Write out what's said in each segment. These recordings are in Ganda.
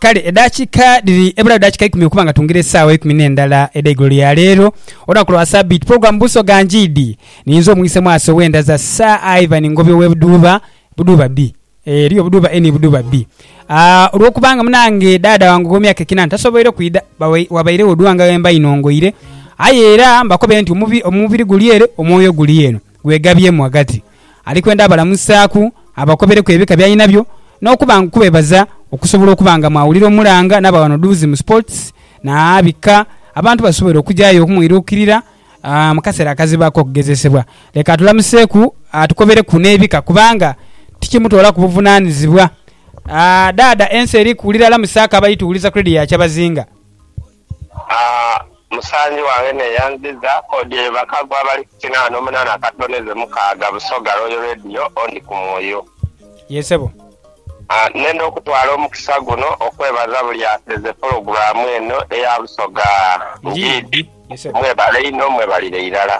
kale edakika diri ebula dakika 10 kubanga tungire sawa 10 endala edaigolo ya lero onakulo asabit program buso ganjidi ninzo mwise mwaso wenda za Sir Ivan Ngobe we buduba B riyo buduba eni buduba B olwokubanga munange dada wangu gomya kekinana tasoboire kuida wabaire oduanga wemba inongoire ayera mbakobe nti omubiri guliere omwoyo guliyeno gwegabye mu agati alikwenda abalamusaku abakobere kwebika byayinabyo n'okubanga kubebaza okusobola okubanga mwawulira omulanga n'abawano duzi mu sports na abika abantu basobola okujayo okumwirukirira mukasera akazibako okugezesebwa leka tulamuseku atukobere kunebika kubanga tikimutola kubuvunanizibwa dada enseri kulira la musaka bayituuliza credit ya kyabazinga musanji wange ne yanziza kodye bakagwa bali kinano munana katoneze mukaga busoga royo radio ondi kumwoyo yesebo nendo okutwala omukisa guno okwebaza buli ateze programu eno eya busoga ngidi mwebale ino mwebalire irala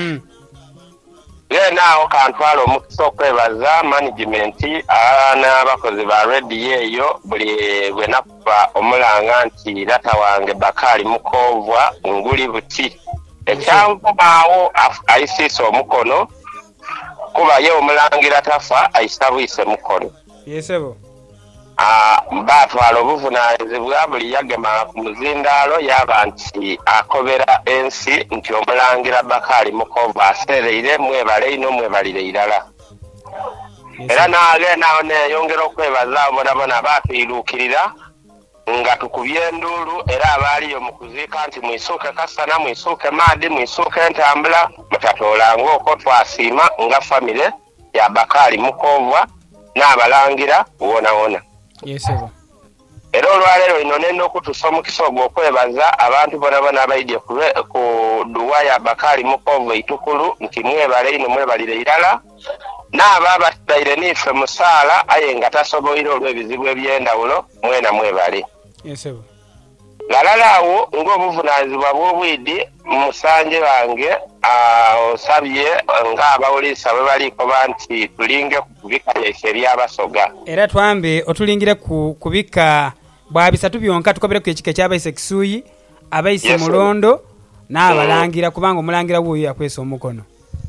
naawo kantwala omukisa okwebaza management n'abakozi ba radio eyo buli bwe nakuba omulanga nti lata wange Bakari Mukovwa nguli buti ekyanvumaawo ayisiisa omukono kuba ye omulangira tafa ayisabwise mukono yesebo batwala obuvunaanyizibwa buli yagema ku muzindaalo yaba nti akobera ensi nti omulangira Bakari Mukovwa aseereire mwebale ino mwebalire irala era nagenda neyongera okwebaza bonabona batwiruukirira nga tukubye enduulu era abaaliyo mu kuziika nti mwisuuke kasana mwisuuke maadi mwisuuke entambula mutatolanga okwo twasiima nga famire ya Bakari Mukovwa n'abalangira wona yesebo era olwaleero ino nenda okutusa omukisa ogwo okwebaza abantu bonabona abaidye ku duwa ya Bakari Mukovwa itukulu nti mwebale ino mwebalire irala n'aba bataire nife musaala aye nga tasoboire olw'ebizibu ebyendawulo mwena mwebale yesebo lalalawo ng'obuvunaanyizibwa bw'obwidi musanje bange osabye ng'abawulisa bwe baliko banti tulinge ku kubika byaife ebyabasoga era twambe otulingire ku kubika bwa bisatu byonka tukobere ku ekika ky'abayise Kisuyi abayise Mulondo n'abalangira kubanga omulangira wuyo yakwesa omukono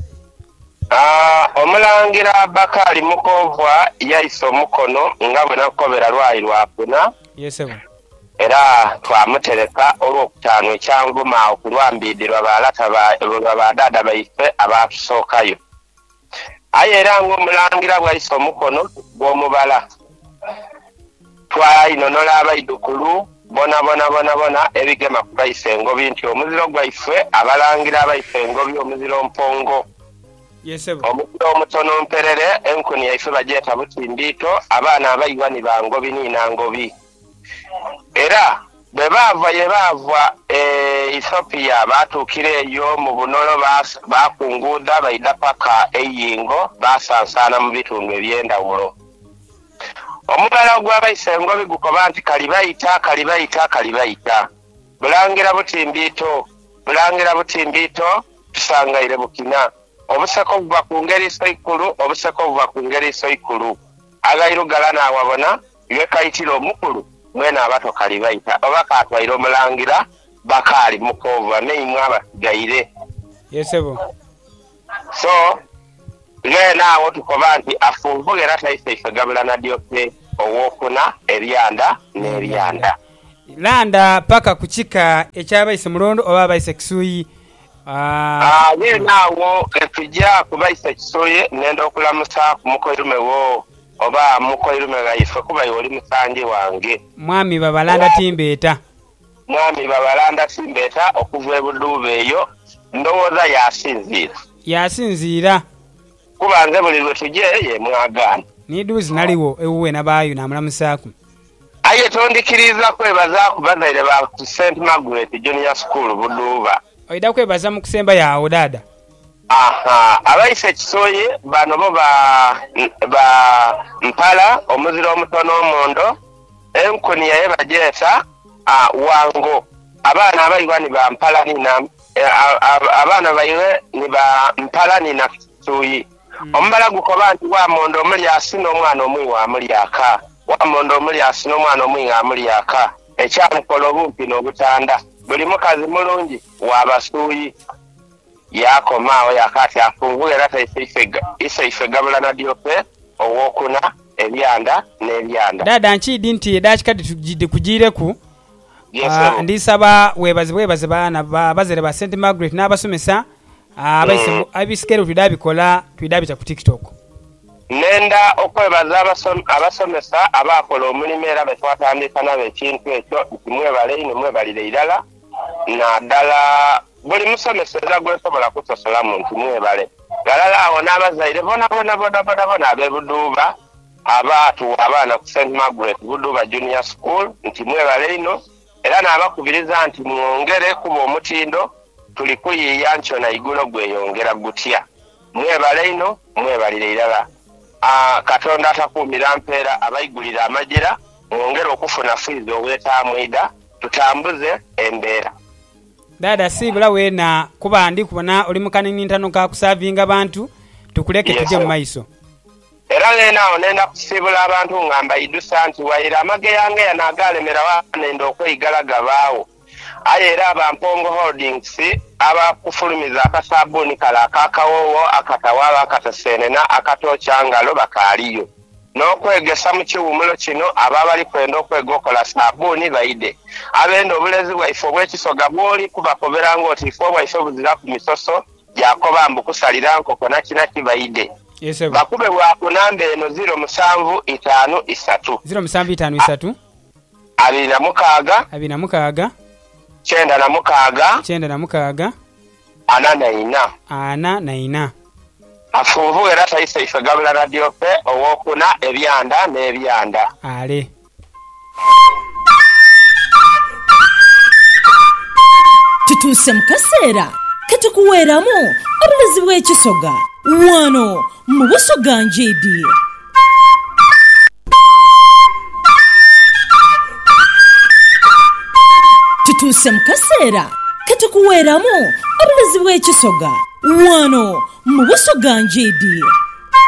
omulangira Bakari Mukovwa yayise omukono nga bwe nakukobera lwayi lwafuna yesebo era twamutereka olwokutaano ekyanvuma okulwambidirwa balata badada baife abatusookayo aye era ng'omulangira bwayise omukono gw'omubala twayinonola abaidukulu bona ebigema ku bayise engobi nti omuziro gwaife abalangira abayise engobi omuziro mpongo omuziro omutono mperere enkuni yaife bagyeta butimbiito abaana abayiwa ni bangobi niina ngobi era bwe baava Ethiopia batuukira eyo mu bunolo bakunguuda baida paka eyingo basansaana mu bitundu ebyendawulo omubala gw'abayise engobi gukoba nti kalibayita bulangira butimbiito tusangaire bukina obuseko buva ku ngeri isoikulu agairu galana awabona yekayitira omukulu mwena abato kalibayita oba katwaire omulangira Bakari Mukovwa neimwe abasigaire yesebo so naawo tukoba nti afunvuga era taise ife gabula nadyoke owokuna ebyanda n'ebyanda landa paka kuchika ekyabayise Mulondo oba abayise Kisuyi ye naawo etujja kubayise Kisuyi nenda okulamusa ku mukoirumewo oba mukoirume gaife kuba yoli musanji wange mwami babalanda timbeeta okuva ebuduuba eyo ndowooza yasinziira kuba nze buli lwe tujje ye mwagaana niduzi naliwo ewuwe nabaayo namulamusaaku aye tondikiriza kwebaza ku bazaire ba St. Margaret Junior School buduuba oida kwebaza mu kusemba yawo dada abayise Kisuyi bano bo ba Mpala omuziro omutono omondo enkuni yaye bagyeta wango abaana abayiwa ni ba Mpala nina abaana bayiwe ni ba Mpala nina Kisuyi omubala gukoba nti wa mondo omuli asina omwana omwiwa amulyaka wamondo omuli asina omwana omwinga amuli aka ekyamukola obumpi n'obutanda buli mukazi mulungi w'abasuuyi yakomaawo yakati afunguye era isaife gabula na diope owokuna ebyanda n'ebyanda dada nkidi nti edakikati tugidde kugireku ndisaba webaze baana bazere ba St Margaret n'abasomesa abisikero twidabita ku TikTok nenda okwebaza abasomesa abakola omulimu era betwatandika nabo ekintu ekyo mwebale irala naddala buli musomeseza gwesobola kusosola muntu mwebale galala awo n'abazaire bona abebuduuba abaatuwa abaana ku St Margaret Buduuba Junior School nti mwebale ino era n'abakubiriza nti mwongere kuba omutindo tuli kuyiiya nkyo na igulo gweyongera gutya mwebale ino mwebalire irala Katonda atakuumira mpeera abayigulira amajera mwongere okufuna fiizi obwetamwida tutambuze embeera dada sibula weena kuba ndi kubona oli mukanini ntano ka kusavinga abantu tukuleke tuje mu maiso era lena onenda kusibula abantu ngamba idusa nti waira amage yange yanagalemera wanenda okweyigala gabaawo aye era abampongo holdings abakufulumiza akasabuni kala akakawowo akatawala akatasenena akatokyangalo bakaaliyo n'okwegesa mu kiwumulo kino ababali kwenda okwegokola sabuni bayide abenda obulezi bwaife obw'ekisoga bwoli kubakobera ng'oti ife obwaife buzira ku misoso gyakoba mbukusalira nkoko nakinaki bayide bakube bwakunamba eno 0753 0753 26 96 44 afunvu era tayise ife gabula radio pe owokuna ebyanda n'ebyanda ale tutuse mu kaseera katukuweeramu obulezi bw'ekisoga wano mu Busoga njidi tutuse mu kaseera katukuweeramu obulezi bw'ekisoga wano mu Busoga njidi